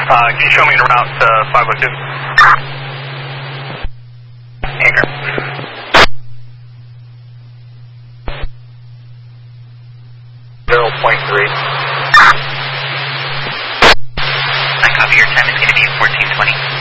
Can you show me the route to 502? Anchor. .3. I copy, your time is going to be 14:20.